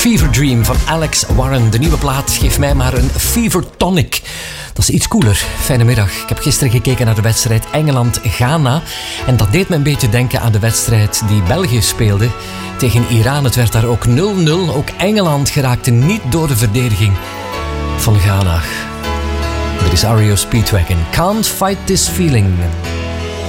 Fever Dream van Alex Warren. De nieuwe plaat geeft mij maar een Fever Tonic. Dat is iets cooler. Fijne middag. Ik heb gisteren gekeken naar de wedstrijd Engeland-Ghana. En dat deed me een beetje denken aan de wedstrijd die België speelde tegen Iran. Het werd daar ook 0-0. Ook Engeland geraakte niet door de verdediging van Ghana. Dit is REO Speedwagon. Can't Fight This Feeling.